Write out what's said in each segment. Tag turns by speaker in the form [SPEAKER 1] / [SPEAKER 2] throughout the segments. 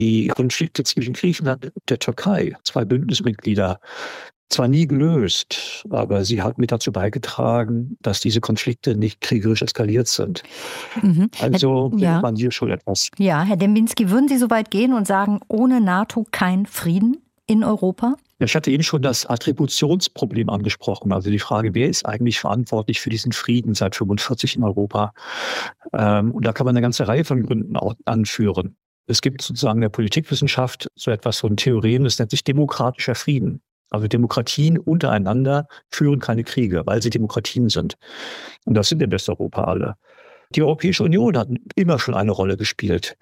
[SPEAKER 1] die Konflikte zwischen Griechenland und der Türkei, 2 Bündnismitglieder, zwar nie gelöst, aber sie hat mit dazu beigetragen, dass diese Konflikte nicht kriegerisch eskaliert sind. Also findet man hier schon etwas.
[SPEAKER 2] Ja, Herr Dembinski, würden Sie so weit gehen und sagen, ohne NATO kein Frieden in Europa?
[SPEAKER 1] Ich hatte Ihnen schon das Attributionsproblem angesprochen, also die Frage, wer ist eigentlich verantwortlich für diesen Frieden seit 1945 in Europa? Und da kann man eine ganze Reihe von Gründen auch anführen. Es gibt sozusagen in der Politikwissenschaft so ein Theorem, das nennt sich demokratischer Frieden. Also Demokratien untereinander führen keine Kriege, weil sie Demokratien sind. Und das sind in Westeuropa alle. Die Europäische Union hat immer schon eine Rolle gespielt.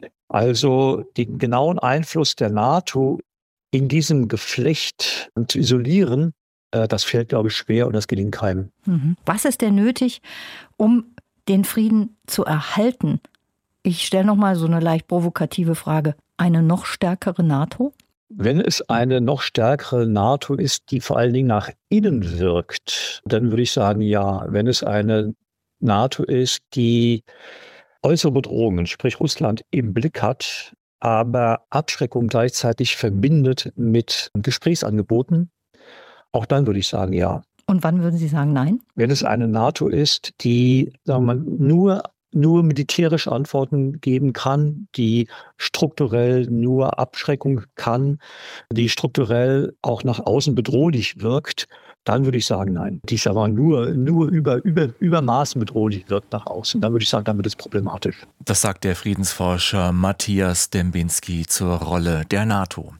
[SPEAKER 1] Also den genauen Einfluss der NATO in diesem Geflecht zu isolieren, das fällt, glaube ich, schwer und das gelingt keinem.
[SPEAKER 2] Was ist denn nötig, um den Frieden zu erhalten? Ich stelle noch mal so eine leicht provokative Frage. Eine noch stärkere NATO?
[SPEAKER 1] Wenn es eine noch stärkere NATO ist, die vor allen Dingen nach innen wirkt, dann würde ich sagen, ja. Wenn es eine NATO ist, die äußere Bedrohungen, sprich Russland, im Blick hat, aber Abschreckung gleichzeitig verbindet mit Gesprächsangeboten, auch dann würde ich sagen, ja.
[SPEAKER 2] Und wann würden Sie sagen, nein?
[SPEAKER 1] Wenn es eine NATO ist, die, sagen wir mal, nur militärische Antworten geben kann, die strukturell nur Abschreckung kann, die strukturell auch nach außen bedrohlich wirkt, dann würde ich sagen, nein. Die ist aber nur übermaßen bedrohlich wirkt nach außen. Dann würde ich sagen, dann wird es problematisch.
[SPEAKER 3] Das sagt der Friedensforscher Matthias Dembinski zur Rolle der NATO.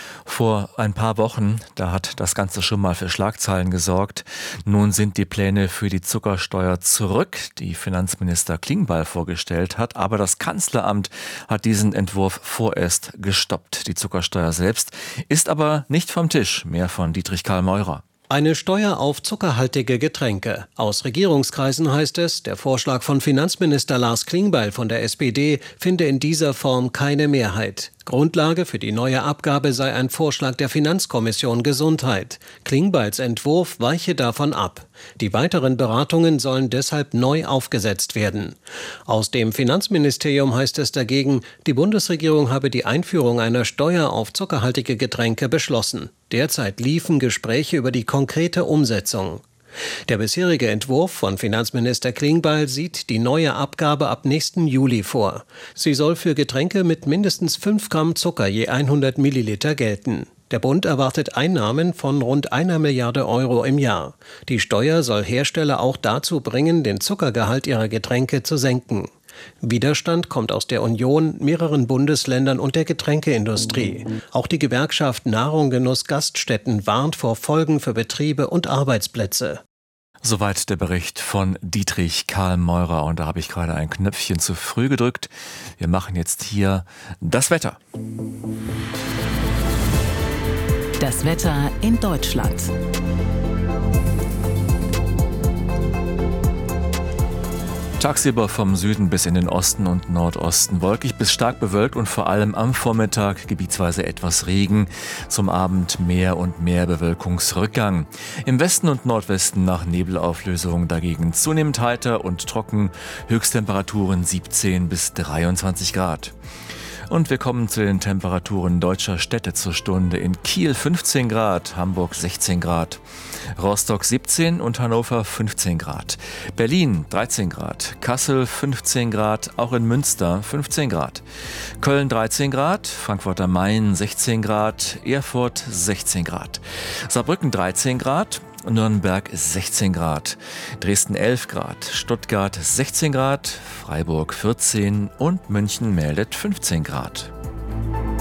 [SPEAKER 3] Vor ein paar Wochen, da hat das Ganze schon mal für Schlagzeilen gesorgt. Nun sind die Pläne für die Zuckersteuer zurück, die Finanzminister Klingbeil vorgestellt hat. Aber das Kanzleramt hat diesen Entwurf vorerst gestoppt. Die Zuckersteuer selbst ist aber nicht vom Tisch. Mehr von Dietrich Karl Meurer.
[SPEAKER 4] Eine Steuer auf zuckerhaltige Getränke. Aus Regierungskreisen heißt es, der Vorschlag von Finanzminister Lars Klingbeil von der SPD finde in dieser Form keine Mehrheit. Grundlage für die neue Abgabe sei ein Vorschlag der Finanzkommission Gesundheit. Klingbeils Entwurf weiche davon ab. Die weiteren Beratungen sollen deshalb neu aufgesetzt werden. Aus dem Finanzministerium heißt es dagegen, die Bundesregierung habe die Einführung einer Steuer auf zuckerhaltige Getränke beschlossen. Derzeit liefen Gespräche über die konkrete Umsetzung. Der bisherige Entwurf von Finanzminister Klingbeil sieht die neue Abgabe ab nächsten Juli vor. Sie soll für Getränke mit mindestens 5 Gramm Zucker je 100 Milliliter gelten. Der Bund erwartet Einnahmen von rund 1 Milliarde Euro im Jahr. Die Steuer soll Hersteller auch dazu bringen, den Zuckergehalt ihrer Getränke zu senken. Widerstand kommt aus der Union, mehreren Bundesländern und der Getränkeindustrie. Auch die Gewerkschaft Nahrung, Genuss, Gaststätten warnt vor Folgen für Betriebe und Arbeitsplätze.
[SPEAKER 3] Soweit der Bericht von Dietrich Karl Meurer. Und da habe ich gerade ein Knöpfchen zu früh gedrückt. Wir machen jetzt hier das Wetter.
[SPEAKER 5] Das Wetter in Deutschland.
[SPEAKER 3] Tagsüber vom Süden bis in den Osten und Nordosten wolkig bis stark bewölkt und vor allem am Vormittag gebietsweise etwas Regen. Zum Abend mehr und mehr Bewölkungsrückgang. Im Westen und Nordwesten nach Nebelauflösung dagegen zunehmend heiter und trocken. Höchsttemperaturen 17 bis 23 Grad. Und wir kommen zu den Temperaturen deutscher Städte zur Stunde. In Kiel 15 Grad, Hamburg 16 Grad, Rostock 17 und Hannover 15 Grad. Berlin 13 Grad, Kassel 15 Grad, auch in Münster 15 Grad. Köln 13 Grad, Frankfurt am Main 16 Grad, Erfurt 16 Grad. Saarbrücken 13 Grad, Nürnberg 16 Grad, Dresden 11 Grad, Stuttgart 16 Grad, Freiburg 14 und München meldet 15 Grad.